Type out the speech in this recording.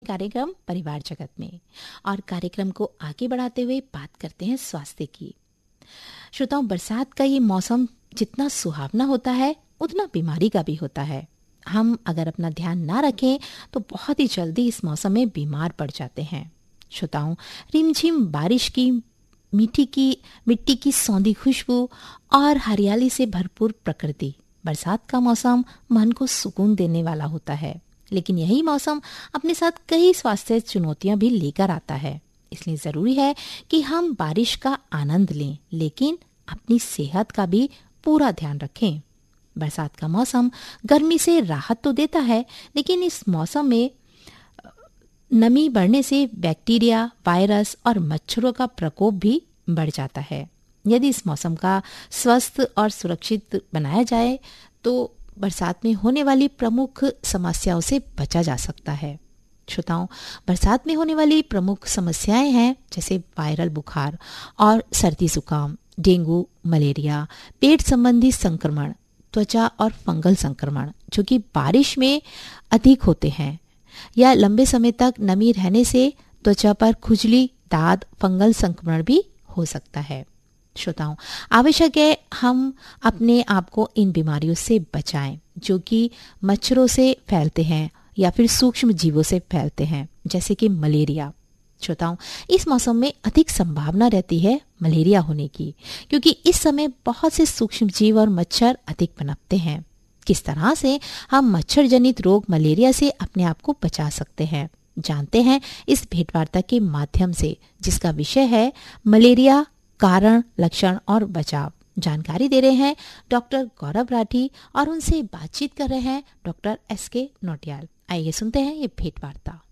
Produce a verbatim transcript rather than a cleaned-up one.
कार्यक्रम परिवार जगत में और कार्यक्रम को आगे बढ़ाते हुए बात करते हैं स्वास्थ्य की। श्रोताओं, बरसात का ये मौसम जितना सुहावना होता है उतना बीमारी का भी होता है। हम अगर अपना ध्यान ना रखें तो बहुत ही जल्दी इस मौसम में बीमार पड़ जाते हैं। श्रोताओं, रिमझिम बारिश की मीठी की मिट्टी की सौंधी खुशबू और हरियाली से भरपूर प्रकृति, बरसात का मौसम मन को सुकून देने वाला होता है। लेकिन यही मौसम अपने साथ कई स्वास्थ्य चुनौतियां भी लेकर आता है। इसलिए जरूरी है कि हम बारिश का आनंद लें, लेकिन अपनी सेहत का भी पूरा ध्यान रखें। बरसात का मौसम गर्मी से राहत तो देता है, लेकिन इस मौसम में नमी बढ़ने से बैक्टीरिया, वायरस और मच्छरों का प्रकोप भी बढ़ जाता है। यदि इस मौसम का स्वस्थ और सुरक्षित बनाया जाए तो बरसात में होने वाली प्रमुख समस्याओं से बचा जा सकता है। श्रोताओं, बरसात में होने वाली प्रमुख समस्याएं हैं जैसे वायरल बुखार और सर्दी जुकाम, डेंगू, मलेरिया, पेट संबंधी संक्रमण, त्वचा और फंगल संक्रमण जो कि बारिश में अधिक होते हैं, या लंबे समय तक नमी रहने से त्वचा पर खुजली, दाद, फंगल संक्रमण भी हो सकता है। श्रोताओं, आवश्यक है हम अपने आप को इन बीमारियों से बचाएं जो कि मच्छरों से फैलते हैं या फिर सूक्ष्म जीवों से फैलते हैं, जैसे कि मलेरिया। श्रोताओं, इस मौसम में अधिक संभावना रहती है मलेरिया होने की, क्योंकि इस समय बहुत से सूक्ष्म जीव और मच्छर अधिक पनपते हैं। किस तरह से हम मच्छर जनित रोग मलेरिया से अपने आप को बचा सकते हैं, जानते हैं इस भेंटवार्ता के माध्यम से, जिसका विषय है मलेरिया, कारण, लक्षण और बचाव। जानकारी दे रहे हैं डॉक्टर गौरव राठी और उनसे बातचीत कर रहे हैं डॉक्टर एस के नौटियाल। आइए सुनते हैं ये भेंटवार्ता।